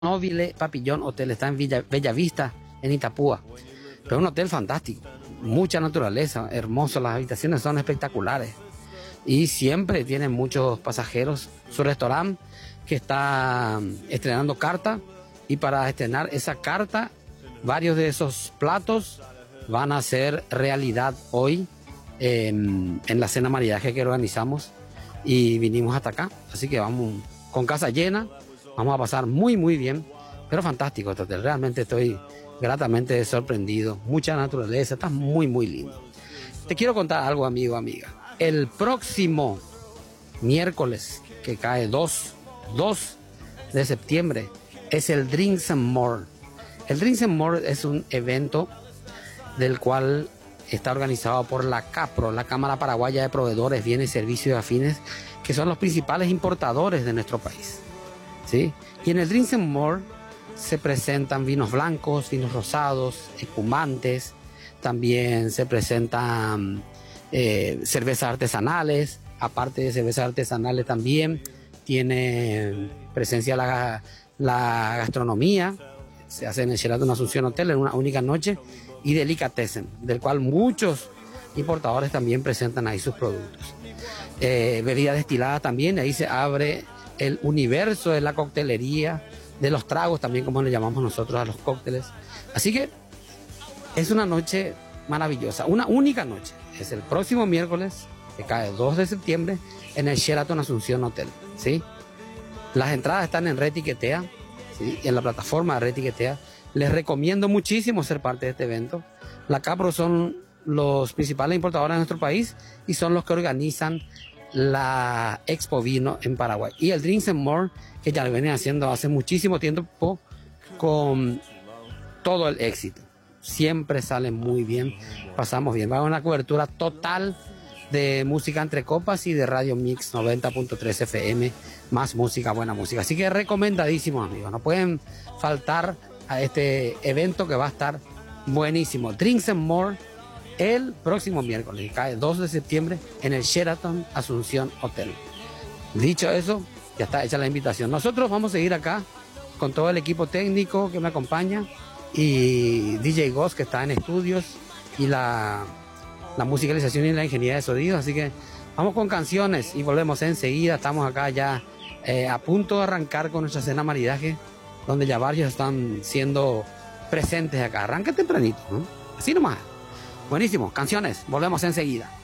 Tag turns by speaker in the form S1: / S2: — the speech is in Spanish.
S1: Nobile Papillón Hotel, está en Bella Vista, en Itapúa. Pero es un hotel fantástico, mucha naturaleza, hermoso, las habitaciones son espectaculares. Y siempre tiene muchos pasajeros. Su restaurante que está estrenando carta, y para estrenar esa carta, varios de esos platos van a ser realidad hoy en la cena maridaje que organizamos y vinimos hasta acá. Así que vamos con casa llena, vamos a pasar muy bien, pero fantástico este hotel. Realmente estoy gratamente sorprendido, mucha naturaleza, está muy lindo. Te quiero contar algo, amigo, amiga. El próximo miércoles, que cae 2 de septiembre, es el Drinks and More. El Drinks and More es un evento del cual está organizado por la CAPRO, la Cámara Paraguaya de Proveedores, Bienes, Servicios y Afines, que son los principales importadores de nuestro país, ¿sí? Y en el Drinks and More se presentan vinos blancos, vinos rosados, espumantes, también se presentan cervezas artesanales. Aparte de cervezas artesanales también tiene presencia la gastronomía. Se hace en el Sheraton Asunción Hotel en una única noche, y delicatessen, del cual muchos importadores también presentan ahí sus productos. Bebidas destiladas también, ahí se abre el universo de la coctelería, de los tragos también, como le llamamos nosotros a los cócteles. Así que es una noche maravillosa, una única noche. Es el próximo miércoles, que cae 2 de septiembre, en el Sheraton Asunción Hotel, ¿sí? Las entradas están en Retiquetea, ¿sí? En la plataforma de Retiquetea. Les recomiendo muchísimo ser parte de este evento. La CAPRO son los principales importadores de nuestro país y son los que organizan la Expo Vino en Paraguay. Y el Drinks and More, que ya lo vienen haciendo hace muchísimo tiempo con todo el éxito. Siempre sale muy bien, pasamos bien. Va a haber una cobertura total de música entre copas y de Radio Mix 90.3 FM, más música, buena música. Así que recomendadísimo, amigos. No pueden faltar a este evento que va a estar buenísimo. Drinks and More el próximo miércoles, cae 2 de septiembre en el Sheraton Asunción Hotel. Dicho eso, ya está hecha la invitación. Nosotros vamos a seguir acá con todo el equipo técnico que me acompaña y DJ Ghost, que está en estudios, y la musicalización y la ingeniería de sonido. Así que vamos con canciones y volvemos enseguida. Estamos acá ya a punto de arrancar con nuestra cena maridaje, donde ya varios están siendo presentes acá. Arranca tempranito, ¿no? Así nomás. Buenísimo, canciones, volvemos enseguida.